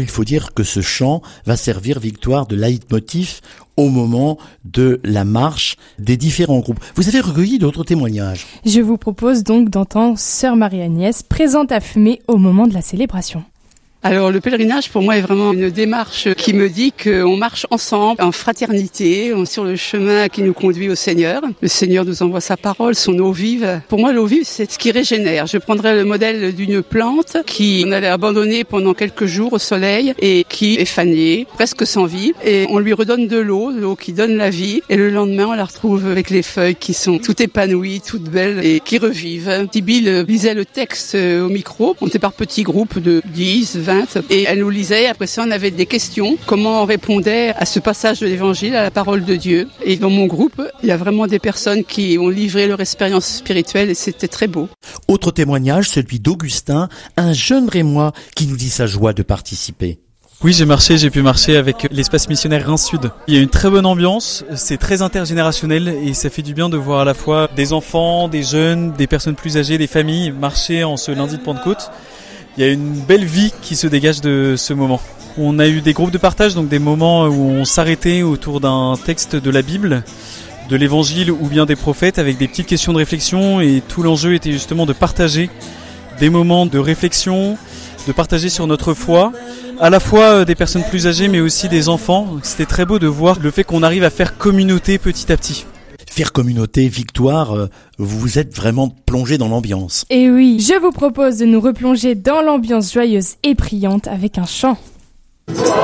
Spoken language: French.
il faut dire que ce chant va servir, Victoire, de leitmotiv au moment de la marche des différents groupes. Vous avez recueilli d'autres témoignages. Je vous propose donc d'entendre Sœur Marie-Agnès présente à Fumé au moment de la célébration. Alors le pèlerinage pour moi est vraiment une démarche qui me dit qu'on marche ensemble en fraternité sur le chemin qui nous conduit au Seigneur. Le Seigneur nous envoie sa parole, son eau vive. Pour moi l'eau vive c'est ce qui régénère. Je prendrais le modèle d'une plante qui on allait abandonner pendant quelques jours au soleil et qui est fanée, presque sans vie. Et on lui redonne de l'eau qui donne la vie. Et le lendemain on la retrouve avec les feuilles qui sont toutes épanouies, toutes belles et qui revivent. Sibylle lisait le texte au micro. On était par petits groupes de 10, 20. Et elle nous lisait, après ça on avait des questions, comment on répondait à ce passage de l'évangile, à la parole de Dieu. Et dans mon groupe, il y a vraiment des personnes qui ont livré leur expérience spirituelle et c'était très beau. Autre témoignage, celui d'Augustin, un jeune Rémois qui nous dit sa joie de participer. Oui, j'ai pu marcher avec l'espace missionnaire Reims-Sud. Il y a une très bonne ambiance, c'est très intergénérationnel et ça fait du bien de voir à la fois des enfants, des jeunes, des personnes plus âgées, des familles marcher en ce lundi de Pentecôte. Il y a une belle vie qui se dégage de ce moment. On a eu des groupes de partage, donc des moments où on s'arrêtait autour d'un texte de la Bible, de l'Évangile ou bien des prophètes avec des petites questions de réflexion et tout l'enjeu était justement de partager des moments de réflexion, de partager sur notre foi, à la fois des personnes plus âgées mais aussi des enfants. C'était très beau de voir le fait qu'on arrive à faire communauté petit à petit. Faire communauté, Victoire, vous êtes vraiment plongé dans l'ambiance. Et oui, je vous propose de nous replonger dans l'ambiance joyeuse et priante avec un chant.